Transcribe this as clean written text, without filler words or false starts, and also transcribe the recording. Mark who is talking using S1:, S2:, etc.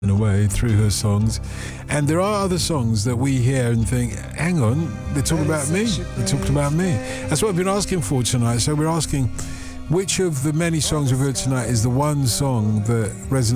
S1: in a way through her songs, and there are other songs that we hear and think, hang on, they're talking about me, they talked about me. That's what I've been asking for tonight. So we're asking, which of the many songs we've heard tonight is the one song that resonates